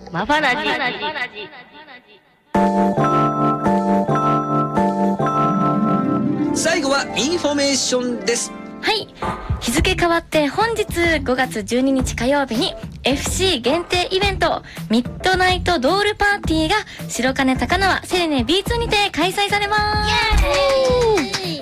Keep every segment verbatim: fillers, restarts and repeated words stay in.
マファラジ。 最後はインフォメーションです。 はい、日付変わって本日ごがつじゅうににち火曜日に エフシー 限定イベントミッドナイトドールパーティーが白金高輪セレネ ビーツー にて開催されます。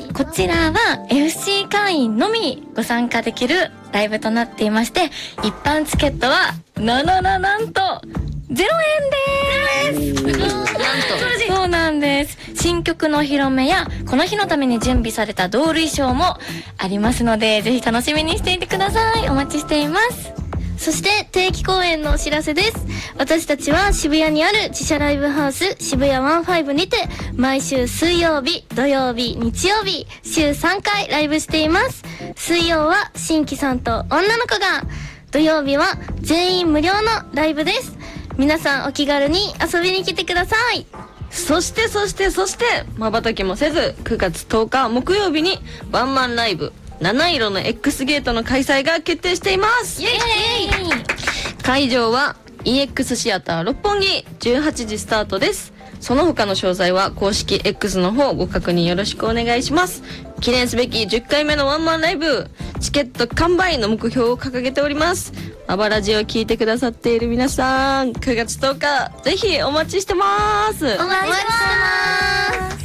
こちらは エフシー 会員のみご参加できるライブとなっていまして、一般チケットはななななんとゼロえんでーす。なんとそうなんです。新曲のお披露目やこの日のために準備されたドール衣装もありますので、ぜひ楽しみにしていてください。お待ちしています。 そして定期公演のお知らせです。私たちは渋谷にある自社ライブハウス渋谷ワンファイブにて毎週水曜日、土曜日、日曜日週さんかいライブしています。水曜は新規さんと女の子が、土曜日は全員無料のライブです。皆さんお気軽に遊びに来てください。 そしてそしてそして瞬きもせずくがつとおか木曜日にワンマンライブ七色の X ゲートの開催が決定しています。 イエイイエイ。 会場は イーエックス シアター六本木じゅうはちじスタートです。その他の詳細は公式 X の方ご確認よろしくお願いします。記念すべきじゅっかいめのワンマンライブ、チケット完売の目標を掲げております。マバラジを聞いてくださっている皆さん、くがつとおかぜひお待ちしてます。 お待ちしてます。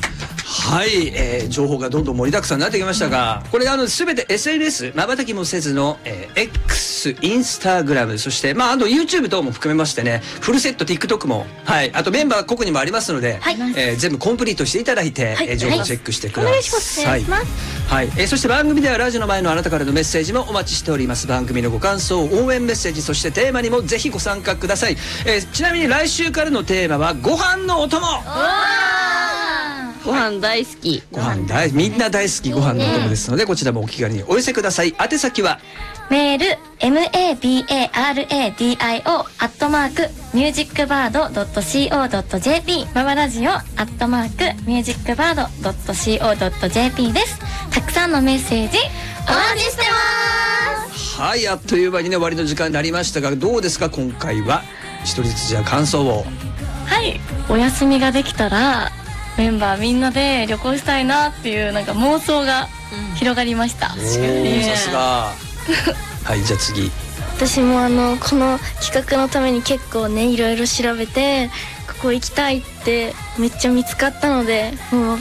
はい、えー、情報がどんどん盛りだくさんになってきましたが、これあの全て エスエヌエス まばたきもせずの、えー、X、インスタグラム、そしてまああと YouTube 等も含めましてね、フルセット TikTok も、はい、あとメンバー個々にもありますので、はい、えー、全部コンプリートしていただいて、はい、えー、情報チェックしてください。はい、お願いします。はい、はい、えー、そして番組ではラジオの前のあなたからのメッセージもお待ちしております。番組のご感想、応援メッセージ、そしてテーマにもぜひご参加ください。えー、ちなみに来週からのテーマはご飯のお供。 ご飯大好き。 ご飯大みんな大好きご飯のお供ですので、こちらもお気軽にお寄せください。宛先はメール マバラディオ アットマークミュージックバードドットシーオードットジェーピー マバラジオアットマークミュージックバードドットシーオードットジェーピー です。たくさんのメッセージお待ちしてます。 はい、あっという間にね終わりの時間になりましたが、どうですか今回は。一人ずつじゃあ感想を。 はい、お休みができたらメンバーみんなで旅行したいなっていうなんか妄想が広がりました。 おー、さすが。はい、じゃあ次。 私もあのこの企画のために結構ねいろいろ調べて、ここ行きたいってめっちゃ見つかったので、もう